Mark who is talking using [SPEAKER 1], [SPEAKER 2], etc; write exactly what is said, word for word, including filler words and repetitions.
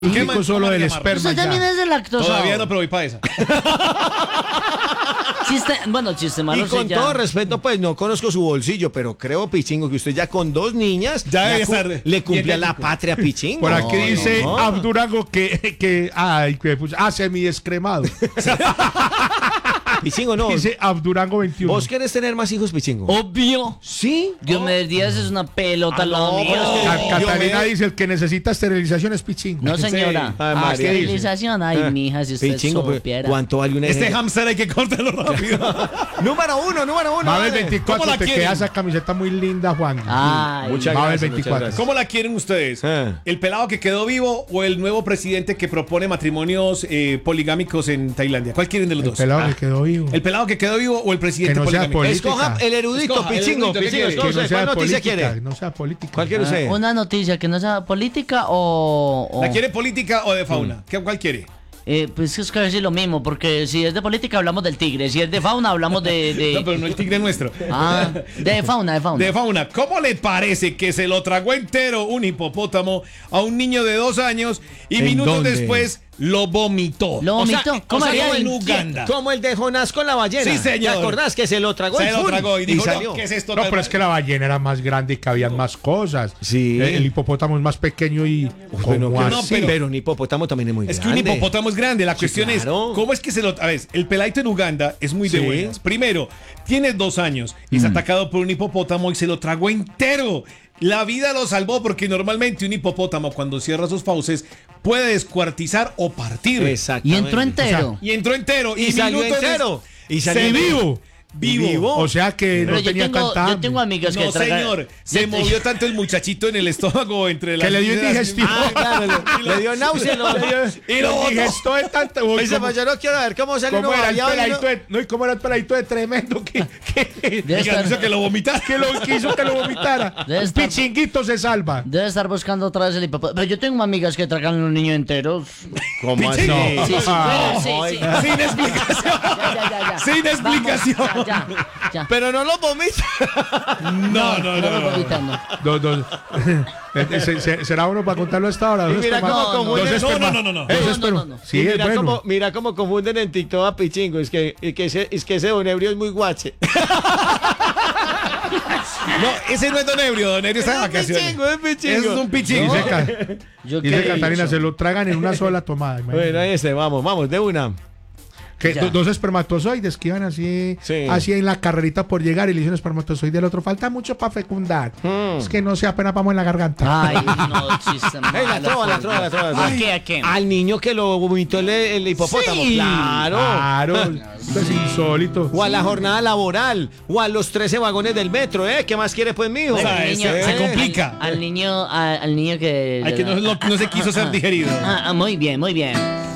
[SPEAKER 1] ¿Qué más?
[SPEAKER 2] Solo del esperma.
[SPEAKER 3] Usted también
[SPEAKER 2] ya.
[SPEAKER 3] es de lactosa.
[SPEAKER 1] Todavía no, pero voy para esa.
[SPEAKER 3] Chiste, bueno, chiste malo.
[SPEAKER 4] Y con
[SPEAKER 3] sí, ya.
[SPEAKER 4] todo respeto, pues no conozco su bolsillo, pero creo, Pichingo, que usted ya con dos niñas
[SPEAKER 1] Ya debe
[SPEAKER 4] le, cu-
[SPEAKER 1] estar
[SPEAKER 4] le cumplía
[SPEAKER 1] bien
[SPEAKER 4] la
[SPEAKER 1] técnico.
[SPEAKER 4] patria a Pichingo.
[SPEAKER 2] Por aquí
[SPEAKER 4] No,
[SPEAKER 2] dice
[SPEAKER 4] no.
[SPEAKER 2] Abdurango que, que ay, que puso, ah, semidescremado.
[SPEAKER 4] Pichingo, no.
[SPEAKER 2] Dice Abdurango veintiuno.
[SPEAKER 4] ¿Vos querés tener más hijos, Pichingo?
[SPEAKER 3] Obvio.
[SPEAKER 4] ¿Sí?
[SPEAKER 3] Dios me Díaz es una pelota
[SPEAKER 4] Ah,
[SPEAKER 3] al lado
[SPEAKER 4] no,
[SPEAKER 3] mío.
[SPEAKER 4] pero es que-
[SPEAKER 2] Ca-
[SPEAKER 4] Yo
[SPEAKER 2] Catalina
[SPEAKER 4] me-
[SPEAKER 2] dice el que necesita esterilización es Pichingo.
[SPEAKER 3] No, señora.
[SPEAKER 4] Sí. Ay,
[SPEAKER 3] Ah,
[SPEAKER 4] María.
[SPEAKER 3] esterilización. Ay,
[SPEAKER 4] Ah,
[SPEAKER 3] mija, si usted
[SPEAKER 4] Pichingo, pues,
[SPEAKER 3] supiera.
[SPEAKER 4] ¿cuánto vale una
[SPEAKER 1] Este
[SPEAKER 4] eje-
[SPEAKER 1] hamster hay que cortarlo rápido.
[SPEAKER 4] Número uno, número uno.
[SPEAKER 2] Mabel
[SPEAKER 4] dale.
[SPEAKER 1] ¿Cómo
[SPEAKER 2] veinticuatro,
[SPEAKER 1] la
[SPEAKER 2] te
[SPEAKER 1] quieren?
[SPEAKER 2] queda esa camiseta muy linda, Juan.
[SPEAKER 3] Ay,
[SPEAKER 4] Muchas
[SPEAKER 2] Mabel
[SPEAKER 4] gracias,
[SPEAKER 2] veinticuatro.
[SPEAKER 4] muchas gracias.
[SPEAKER 1] ¿Cómo la quieren ustedes?
[SPEAKER 4] Ah.
[SPEAKER 1] ¿El pelado que quedó vivo o el nuevo presidente que propone matrimonios eh, poligámicos en Tailandia? ¿Cuál quieren de los
[SPEAKER 2] El
[SPEAKER 1] dos?
[SPEAKER 2] pelado
[SPEAKER 1] Ah.
[SPEAKER 2] que quedó vivo.
[SPEAKER 1] ¿El pelado que quedó vivo o el presidente
[SPEAKER 2] Que no sea
[SPEAKER 1] poligámico?
[SPEAKER 2] político.
[SPEAKER 4] Escoja el erudito,
[SPEAKER 1] Escoja el
[SPEAKER 4] Pichingo.
[SPEAKER 1] erudito, ¿qué
[SPEAKER 4] Pichingo,
[SPEAKER 1] quiere?
[SPEAKER 2] Que
[SPEAKER 4] escoge,
[SPEAKER 2] no sea
[SPEAKER 4] ¿cuál noticia
[SPEAKER 2] política,
[SPEAKER 4] quiere?
[SPEAKER 2] no sea política.
[SPEAKER 4] ¿Cuál quiere usted?
[SPEAKER 3] una noticia que no sea política o. o-
[SPEAKER 1] ¿La quiere política o de
[SPEAKER 4] Mm.
[SPEAKER 1] fauna? ¿Qué, ¿Cuál quiere?
[SPEAKER 3] Eh, pues es casi lo mismo, porque si es de política hablamos del tigre, si es de fauna hablamos de. de-
[SPEAKER 1] No, pero no el tigre nuestro.
[SPEAKER 3] Ah, de fauna, de fauna.
[SPEAKER 1] De fauna, ¿cómo le parece que se lo tragó entero un hipopótamo a un niño de dos años y
[SPEAKER 4] ¿En
[SPEAKER 1] minutos
[SPEAKER 4] dónde?
[SPEAKER 1] después lo vomitó?
[SPEAKER 3] Lo
[SPEAKER 1] O sea,
[SPEAKER 3] vomitó.
[SPEAKER 1] o
[SPEAKER 3] ¿Cómo
[SPEAKER 1] sea,
[SPEAKER 3] haría
[SPEAKER 1] como en
[SPEAKER 3] el-
[SPEAKER 1] Uganda.
[SPEAKER 4] Como el de Jonás con la ballena.
[SPEAKER 1] Sí, señor.
[SPEAKER 4] ¿Te acordás que se lo tragó
[SPEAKER 1] Se
[SPEAKER 4] el
[SPEAKER 1] lo
[SPEAKER 4] full?
[SPEAKER 1] tragó y dijo,
[SPEAKER 4] salió.
[SPEAKER 1] no, ¿qué es esto?
[SPEAKER 2] No, pero es que la ballena era más grande y cabían más cosas.
[SPEAKER 4] Sí.
[SPEAKER 2] El, el hipopótamo es más pequeño y.
[SPEAKER 4] Bueno,
[SPEAKER 2] ¿cómo
[SPEAKER 4] que-
[SPEAKER 1] no,
[SPEAKER 2] así?
[SPEAKER 1] pero-
[SPEAKER 4] pero un hipopótamo también es muy
[SPEAKER 1] Es que
[SPEAKER 4] grande.
[SPEAKER 1] un hipopótamo es grande. La cuestión
[SPEAKER 4] claro.
[SPEAKER 1] es, ¿cómo es que se lo... A ver, el peladito en Uganda es muy de
[SPEAKER 4] Sí.
[SPEAKER 1] buenas. Primero, tiene dos años y es atacado por un hipopótamo y se lo tragó entero. La vida lo salvó porque normalmente un hipopótamo cuando cierra sus fauces puede descuartizar o partir.
[SPEAKER 3] Y
[SPEAKER 4] Exactamente.
[SPEAKER 3] entró entero.
[SPEAKER 1] Y entró entero.
[SPEAKER 4] Y salió
[SPEAKER 1] minutos des-
[SPEAKER 4] entero. Y
[SPEAKER 1] se
[SPEAKER 4] salió
[SPEAKER 1] vivo. Vivo.
[SPEAKER 4] vivo.
[SPEAKER 2] O sea que
[SPEAKER 3] Pero
[SPEAKER 2] no
[SPEAKER 3] yo
[SPEAKER 2] tenía
[SPEAKER 3] tengo,
[SPEAKER 2] tanta
[SPEAKER 3] yo
[SPEAKER 2] hambre.
[SPEAKER 3] tengo amigas que
[SPEAKER 1] No,
[SPEAKER 3] tragan-
[SPEAKER 1] señor. Se
[SPEAKER 3] yo-
[SPEAKER 1] movió tanto el muchachito en el estómago entre las
[SPEAKER 2] Que le dio
[SPEAKER 1] vísceras-
[SPEAKER 2] indigestión.
[SPEAKER 4] Ah, claro, le, le dio náusea. Lo,
[SPEAKER 1] Y lo botó.
[SPEAKER 2] digestó de tanta. Uy,
[SPEAKER 4] Dice,
[SPEAKER 2] ¿cómo,
[SPEAKER 4] pues yo no quiero ver cómo sale
[SPEAKER 2] cómo
[SPEAKER 4] uno
[SPEAKER 2] era el
[SPEAKER 4] variado y
[SPEAKER 2] peladito
[SPEAKER 4] uno-
[SPEAKER 2] de, no, y cómo era el peladito de tremendo que, que,
[SPEAKER 3] Debe
[SPEAKER 1] Y
[SPEAKER 3] estar,
[SPEAKER 1] hizo que lo vomitara.
[SPEAKER 2] que lo que hizo que lo vomitara.
[SPEAKER 3] Debe
[SPEAKER 2] Un
[SPEAKER 3] estar-
[SPEAKER 2] pichinguito se salva.
[SPEAKER 3] debe estar buscando otra vez el hipopótamo. Pero yo tengo amigas que tragan un niño enteros.
[SPEAKER 4] ¿Cómo así?
[SPEAKER 1] No.
[SPEAKER 3] Sí, sí, bueno, sí, sí.
[SPEAKER 1] Sin explicación.
[SPEAKER 3] Ya, ya, ya, ya.
[SPEAKER 1] Sin explicación.
[SPEAKER 3] Vamos, ya, ya, ya.
[SPEAKER 4] Pero no lo vomita.
[SPEAKER 1] No, no,
[SPEAKER 3] No
[SPEAKER 1] no.
[SPEAKER 3] lo
[SPEAKER 1] no.
[SPEAKER 3] vomitando.
[SPEAKER 2] Dos, dos. Se- se- ¿Será uno para contarlo hasta ahora?
[SPEAKER 4] Y
[SPEAKER 2] Dos
[SPEAKER 4] mira
[SPEAKER 2] esperma-
[SPEAKER 4] cómo
[SPEAKER 3] no,
[SPEAKER 4] confunden.
[SPEAKER 2] dos
[SPEAKER 1] No,
[SPEAKER 2] esperma-
[SPEAKER 1] no, no, no, no.
[SPEAKER 2] Dos
[SPEAKER 3] No, no,
[SPEAKER 2] esperma-
[SPEAKER 3] no, no.
[SPEAKER 2] Sí,
[SPEAKER 4] Y
[SPEAKER 2] es
[SPEAKER 4] mira,
[SPEAKER 2] bueno.
[SPEAKER 4] cómo, mira cómo confunden en TikTok a Pichingo. Es que, es que, ese, es que ese don Ebrio es muy guache.
[SPEAKER 1] No, ese no es Don Ebrio. Don Ebrio está de
[SPEAKER 4] Es un
[SPEAKER 1] vacaciones.
[SPEAKER 4] pichingo, es pichingo.
[SPEAKER 1] Ese es un pichingo.
[SPEAKER 2] Dice, Ca-
[SPEAKER 3] Yo
[SPEAKER 2] dice
[SPEAKER 3] qué
[SPEAKER 2] Catalina,
[SPEAKER 3] hizo.
[SPEAKER 2] se lo tragan en una sola tomada. imagínate.
[SPEAKER 4] Bueno, ese, vamos, vamos, de una.
[SPEAKER 2] Que
[SPEAKER 3] Ya.
[SPEAKER 2] do- dos espermatozoides que iban así,
[SPEAKER 4] Sí.
[SPEAKER 2] así en la carrerita por llegar y le hicieron espermatozoide al otro. Falta mucho para fecundar.
[SPEAKER 4] Mm.
[SPEAKER 2] Es que no se apenas vamos en la garganta.
[SPEAKER 3] Ay, no, chiste malo.
[SPEAKER 4] Ey, la trova, la trova, la trova, la trova.
[SPEAKER 3] ¿A qué, a qué?
[SPEAKER 4] Al niño que lo vomitó el, el hipopótamo.
[SPEAKER 3] Sí.
[SPEAKER 4] Claro.
[SPEAKER 2] Claro, esto es insólito.
[SPEAKER 4] O a la jornada laboral. O a los trece vagones del metro, ¿eh? ¿Qué más quiere, pues, mijo?
[SPEAKER 1] O sea,
[SPEAKER 3] Al niño-
[SPEAKER 1] se, se
[SPEAKER 3] al-
[SPEAKER 1] complica.
[SPEAKER 3] Al, al niño, al, al niño que.
[SPEAKER 1] Hay que no, no- no se quiso ser digerido.
[SPEAKER 3] Ah, ah, muy bien, muy bien.